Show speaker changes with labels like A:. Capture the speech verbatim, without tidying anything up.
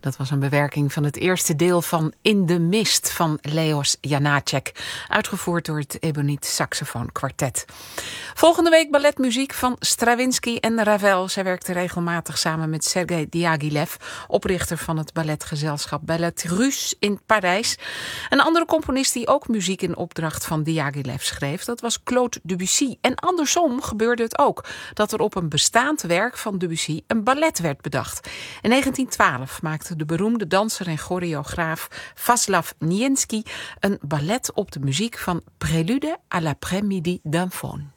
A: Dat was een bewerking van het eerste deel van In de Mist van Leos Janáček, uitgevoerd door het Eboniet Saxofoon Quartet. Volgende week balletmuziek van Stravinsky en Ravel. Zij werkte regelmatig samen met Sergei Diaghilev, oprichter van het balletgezelschap Ballet Russe in Parijs. Een andere componist die ook muziek in opdracht van Diaghilev schreef, dat was Claude Debussy. En andersom gebeurde het ook, dat er op een bestaand werk van Debussy een ballet werd bedacht. In negentien twaalf maakte de beroemde danser en choreograaf Václav Nienski een ballet op de muziek van Prélude à l'après-midi d'un faune.